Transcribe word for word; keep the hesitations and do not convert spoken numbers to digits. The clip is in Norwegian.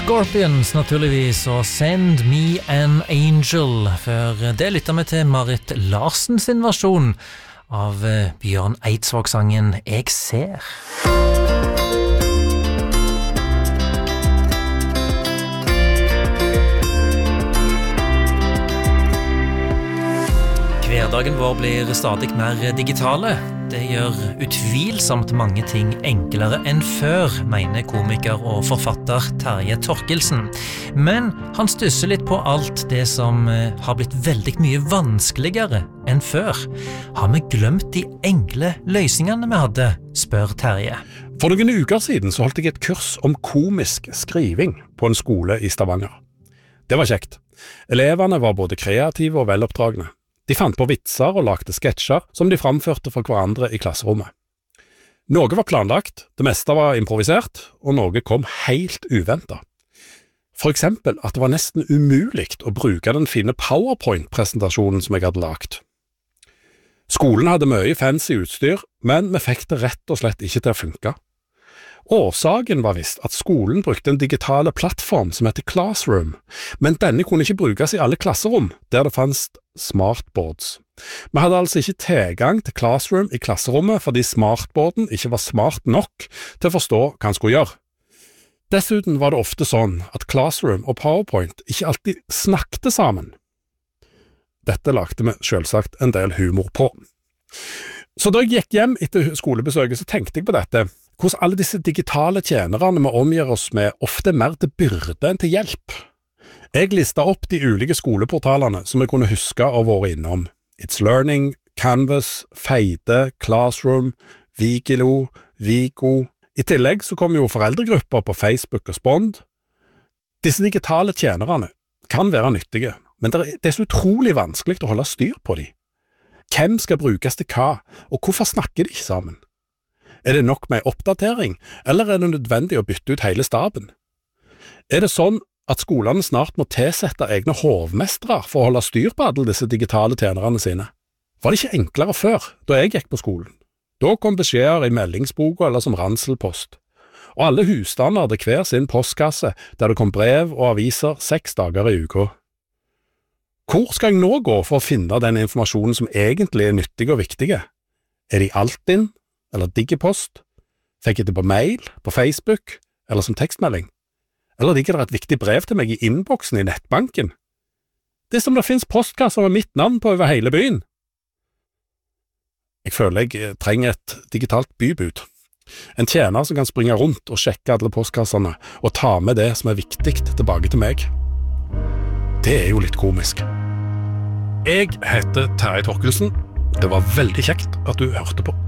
Scorpions naturligvis, og Send Me an Angel. Før det lytter vi til Marit Larsen sin versjon av Bjørn Eidsvåg-sangen Jeg ser. Hverdagen vår blir stadig mer digitale. Det gjør utvilsomt mange ting enklere enn før, mener komiker og forfatter Terje Torkelsen. Men han stusser litt på alt det som har blitt veldig mye vanskeligere enn før. Har vi glemt de enkle løsningene vi hadde, spør Terje. For noen uker siden så holdt jeg et kurs om komisk skriving på en skole i Stavanger. Det var kjekt. Elevene var både kreative og veloppdragne. De fant på vitser og lagde sketsjer som de framførte for hverandre i klasserommet. Noe var planlagt, det meste var improvisert, og noe kom helt uventet. For eksempel at det var nesten umuligt å bruke den fine PowerPoint-presentasjonen som jeg hadde lagt. Skolen hadde mye fancy utstyr, men vi fikk det rett og slett ikke til å funke. Årsaken var visst at skolen brukte en digitale plattform som heter Classroom, men denne kunne ikke brukes i alle klasserom, der det fanns smartboards. Vi hadde altså ikke tilgang til Classroom i klasserommet fordi smartboarden ikke var smart nok til å forstå hva han skulle gjøre. Dessuten var det ofte sånn at Classroom og PowerPoint ikke alltid snakket sammen. Dette lagde vi selvsagt en del humor på. Så da jeg gikk hjem etter skolebesøket, så tenkte jeg på dette. Hvordan alle disse digitale tjenerne vi omgir oss med ofte er mer til byrde enn til hjelp. Jeg listet opp de ulike skoleportalene som jeg kunne huske å være innom. It's Learning, Canvas, Feide, Classroom, Vigilo, Vigo. I tillegg så kom jo foreldregrupper på Facebook og Spond. Disse digitale tjenerne kan være nyttige, men det er så utrolig vanskelig å holde styr på dem. Hvem skal brukes til hva, og hvorfor snakker de ikke sammen? Er det nok med oppdatering, eller er det nødvendig å bytte ut hele staben? Er det sånn at skolene snart må tilsette egne hovmestere for å holde styr på alle disse digitale tjenerne sine? Var det ikke enklere før, da jeg gikk på skolen? Da kom beskjeder i meldingsboka eller som ranselpost, og alle husstander hadde hver sin postkasse der det kom brev og aviser seks dager i uka. Hvor skal jeg nå gå for å finne den informasjonen som egentlig er nyttig og viktig? Er de Altinn, eller Digipost? Fikk jeg det på mail, på Facebook, eller som tekstmelding? Eller ligger det et viktig brev til meg i innboksen i nettbanken? Det er som det finnes postkasser med mitt navn på over hele byen. Jeg føler jeg trenger et digitalt bybud. En tjener som kan springe rundt og sjekke alle postkassene og ta med det som er viktig tilbake til meg. Det er jo litt komisk. Jeg heter Terje Torkelsen. Det var veldig kjekt at du hørte på.